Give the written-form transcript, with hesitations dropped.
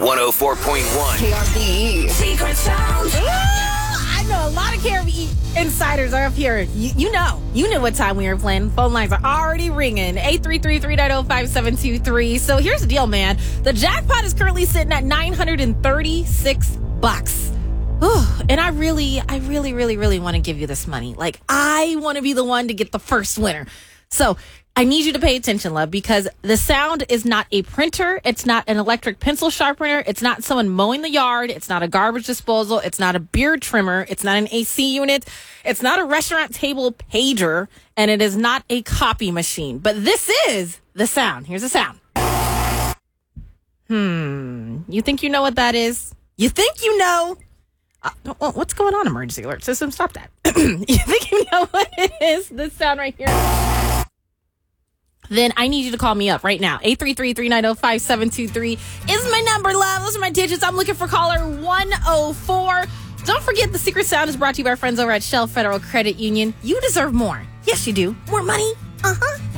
104.1. KRBE. Secret Sound. I know a lot of KRBE insiders are up here. You know what time we are playing. Phone lines are already ringing. 833-390-5723. So here's the deal, man. The jackpot is currently sitting at $936. And I really want to give you this money. Like, I want to be the one to get the first winner. So I need you to pay attention, love, because the sound is not a printer. It's not an electric pencil sharpener. It's not someone mowing the yard. It's not a garbage disposal. It's not a beard trimmer. It's not an AC unit. It's not a restaurant table pager. And it is not a copy machine. But this is the sound. Here's the sound. You think you know what that is? You think you know? What's going on, emergency alert system? Stop that. You think you know what it is? This sound right here. Then I need you to call me up right now. 833-390-5723 is my number, love. Those are my digits. I'm looking for caller 104. Don't forget, the Secret Sound is brought to you by our friends over at Shell Federal Credit Union. You deserve more. Yes, you do. More money.